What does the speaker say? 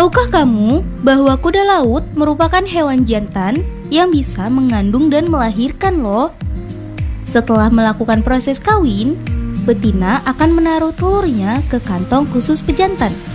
Tahukah kamu bahwa kuda laut merupakan hewan jantan yang bisa mengandung dan melahirkan loh? Setelah melakukan proses kawin, betina akan menaruh telurnya ke kantong khusus pejantan.